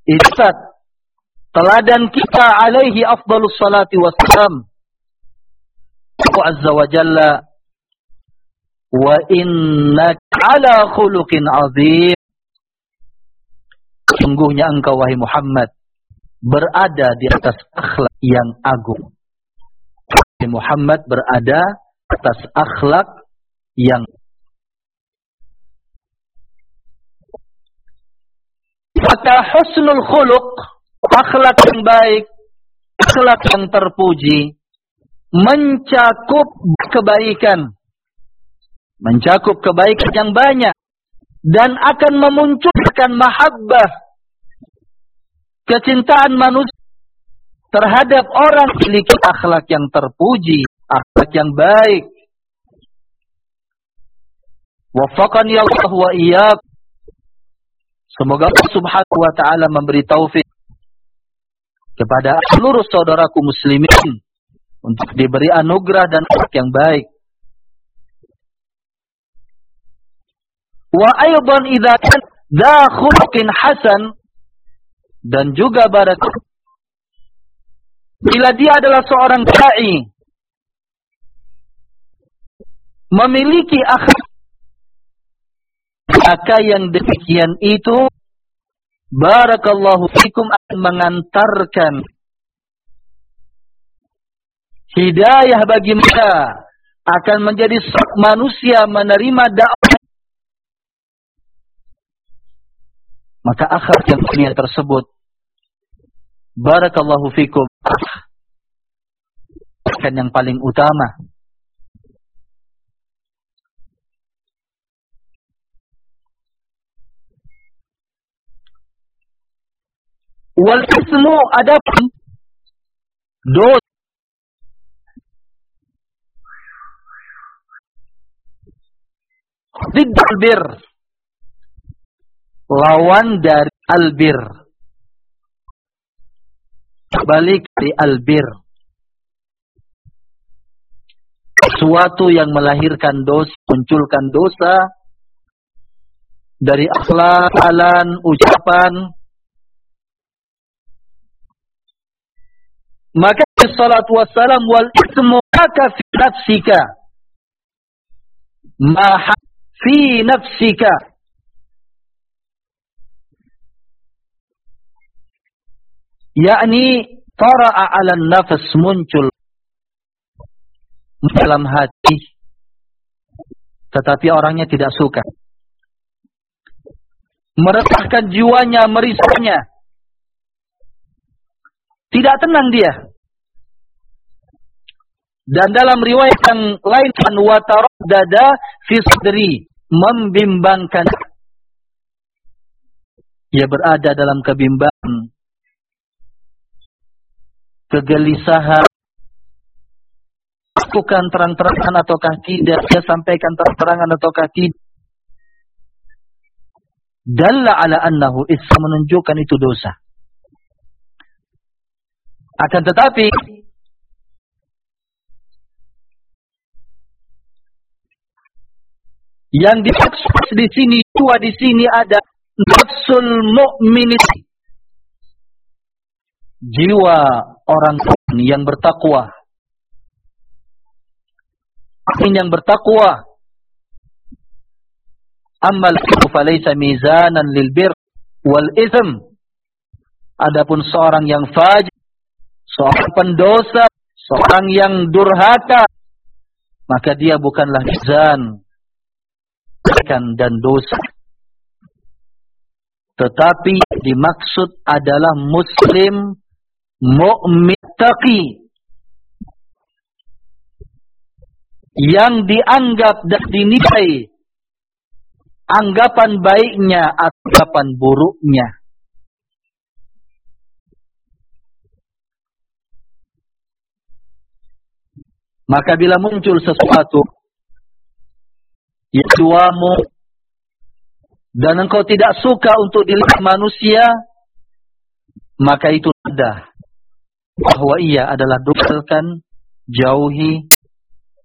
Izzat teladan kita alaihi afdalus salati wassalam. Allah Azza wa Jalla, wa innaka ala khuluqin azim. Sungguhnya engkau wahai Muhammad berada di atas akhlak yang agung. Muhammad berada atas akhlak yang maka husnul khuluq, akhlak yang baik, akhlak yang terpuji, mencakup kebaikan yang banyak dan akan memunculkan mahabbah, kecintaan manusia terhadap orang memiliki akhlak yang terpuji, akhlak yang baik. Waffaqani Allah wa iyyak. Semoga Allah Subhanahu wa taala memberi taufik kepada seluruh saudaraku muslimin untuk diberi anugerah dan akhlak yang baik. Wa aidan idza kan dza khuluqin hasan, dan juga barakallahu bila dia adalah seorang dai, memiliki akhlak, maka yang demikian itu barakallahu fikum akan mengantarkan hidayah bagi mereka, akan menjadi manusia menerima dakwah. Maka akhlak yang mulia tersebut barakallahu fikum akan yang paling utama. Wal ismu adapun dosa, diddal bir, lawan dari albir, balik dari albir, sesuatu yang melahirkan dosa, munculkan dosa dari akhlak, alan, ucapan. Maka salatu wassalam wal ismu maka fi nafsika ma fi nafsika, yakni tara'a 'ala nafs, muncul dalam hati tetapi orangnya tidak suka, meresahkan jiwanya, merisaunya, tidak tenang dia. Dan dalam riwayat yang lain, wa taraddada fi sadri, membimbangkan, ia berada dalam kebimbangan, kegelisahan, lakukan terang-terangan ataukah tidak, dia sampaikan terang-terangan ataukah tidak. Dalla ala annahu ism, menunjukkan itu dosa. Akan tetapi yang dimaksud di sini, dua di sini ada nafsul mu'min, jiwa orang yang bertakwa. Ini yang bertakwa. Ammal falaysa mizanan lil bir wal ism. Adapun seorang yang fajir, seorang pendosa, seorang yang durhaka, maka dia bukanlah mizan dan dosa. Tetapi dimaksud adalah muslim mu'min taqi, yang dianggap dan dinilai anggapan baiknya atau anggapan buruknya. Maka bila muncul sesuatu yang tuamu dan engkau tidak suka untuk dilihat manusia, maka itu tanda bahwa ia adalah dosa, jauhi